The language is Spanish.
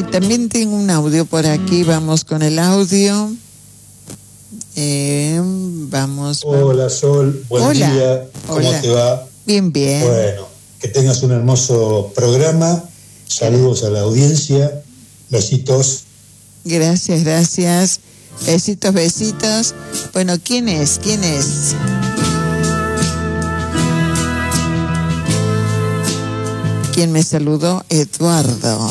Y también tengo un audio por aquí, vamos con el audio. Vamos. Hola Sol, buen día, ¿cómo te va? Bien, bien. Bueno, que tengas un hermoso programa, saludos a la audiencia, besitos. Gracias, gracias. Besitos, besitos. Bueno, ¿quién es? ¿Quién me saludó? Eduardo.